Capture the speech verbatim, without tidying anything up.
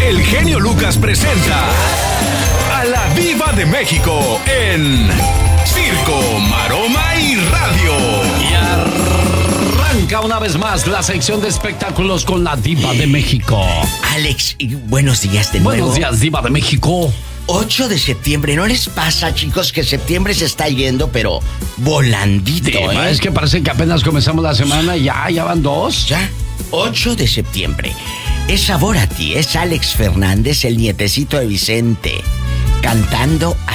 el genio Lucas presenta a la Diva de México en Circo, Maroma y Radio. Y arranca una vez más la sección de espectáculos con la Diva de México. Alex, buenos días de nuevo. Buenos días, Diva de México. ocho de septiembre, ¿no les pasa, chicos, que septiembre se está yendo, pero volandito, Diva, eh? es que parece que apenas comenzamos la semana y ya, ya van dos. Ya, ocho de septiembre. Es Sabor a ti, es Alex Fernández, el nietecito de Vicente, cantando